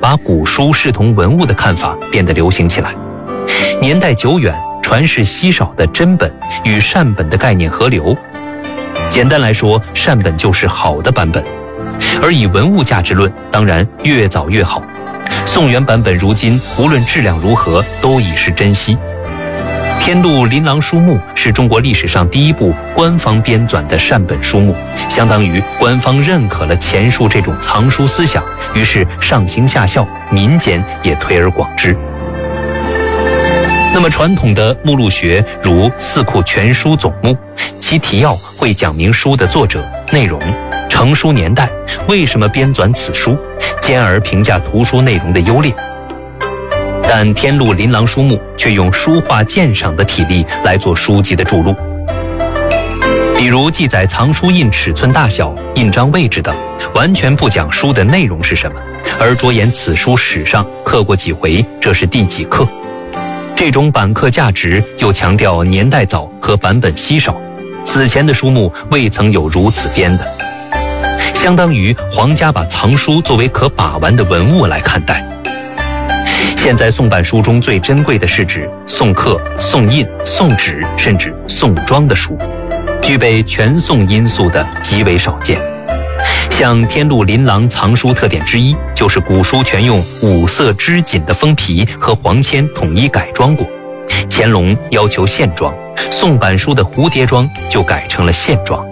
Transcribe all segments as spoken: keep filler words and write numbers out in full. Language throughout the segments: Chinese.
把古书视同文物的看法变得流行起来。年代久远、传世稀少的真本与善本的概念合流。简单来说，善本就是好的版本，而以文物价值论，当然越早越好。宋元版本如今无论质量如何，都已是珍稀。天禄琳琅书目是中国历史上第一部官方编纂的善本书目，相当于官方认可了钱书这种藏书思想，于是上行下效，民间也推而广之。那么传统的目录学如《四库全书总目》，其提要会讲明书的作者、内容、成书年代、为什么编纂此书，兼而评价图书内容的优劣。但天禄琳琅书目却用书画鉴赏的体例来做书籍的注录，比如记载藏书印尺寸大小、印章位置等，完全不讲书的内容是什么，而着眼此书史上刻过几回，这是第几刻。这种版刻价值又强调年代早和版本稀少，此前的书目未曾有如此编的，相当于皇家把藏书作为可把玩的文物来看待。现在宋版书中最珍贵的是指宋刻、宋印、宋纸，甚至宋装的书，具备全宋因素的极为少见。像天禄琳琅藏书特点之一，就是古书全用五色织锦的封皮和黄铅统一改装过。乾隆要求线装，宋版书的蝴蝶装就改成了线装。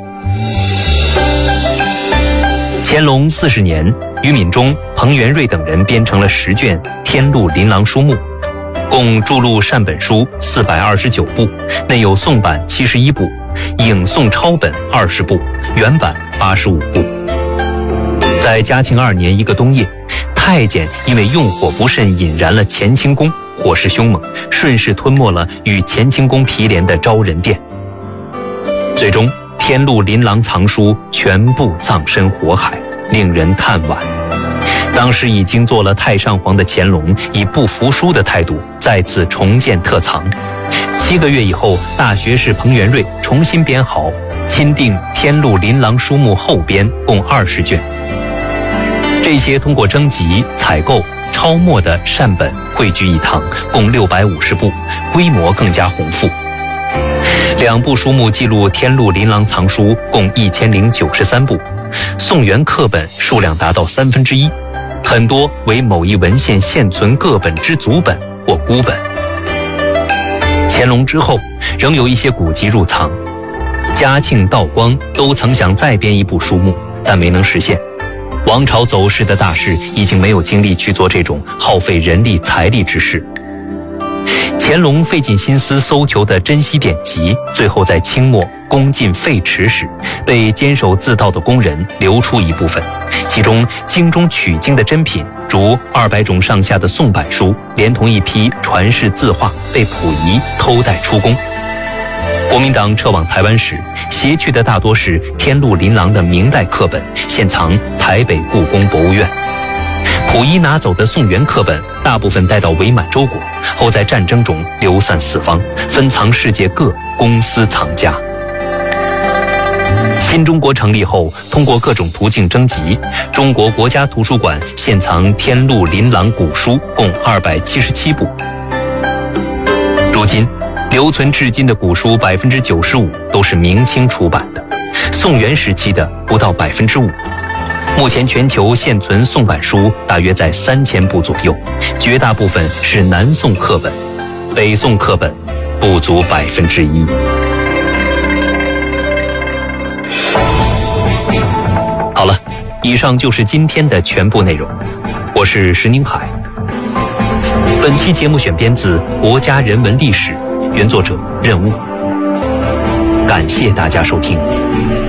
乾隆四十年，于敏中、彭元瑞等人编成了十卷《天禄琳琅书目》，共注录善本书四百二十九部，内有宋版七十一部，影宋抄本二十部，原版八十五部。在嘉庆二年一个冬夜，太监因为用火不慎引燃了乾清宫，火势凶猛，顺势吞没了与乾清宫毗连的昭仁殿。最终天禄琳琅藏书全部葬身火海，令人叹惋。当时已经做了太上皇的乾隆，以不服输的态度再次重建特藏。七个月以后，大学士彭元瑞重新编好，钦定天禄琳琅书目后编，共二十卷。这些通过征集、采购、抄没的善本汇聚一堂，共六百五十部，规模更加宏富。两部书目记录天禄琳琅藏书共一千零九十三部，宋元刻本数量达到三分之一，很多为某一文献现存各本之祖本或孤本。乾隆之后，仍有一些古籍入藏，嘉庆、道光都曾想再编一部书目，但没能实现。王朝走势的大势已经没有精力去做这种耗费人力财力之事。乾隆费尽心思搜求的珍稀典籍，最后在清末宫禁废弛时，被坚守自盗的工人流出一部分，其中经中取经的珍品如二百种上下的宋版书，连同一批传世字画被溥仪偷带出宫。国民党撤往台湾时，携去的大多是天禄琳琅的明代刻本，现藏台北故宫博物院。溥仪拿走的宋元刻本，大部分带到伪满洲国，后在战争中流散四方，分藏世界各公私藏家。新中国成立后，通过各种途径征集，中国国家图书馆现藏天禄琳琅古书共二百七十七部。如今留存至今的古书百分之九十五都是明清出版的，宋元时期的不到百分之五。目前全球现存宋版书大约在三千部左右，绝大部分是南宋刻本，北宋刻本不足百分之一。好了，以上就是今天的全部内容，我是石宁海。本期节目选编自《国家人文历史》，原作者任务。感谢大家收听。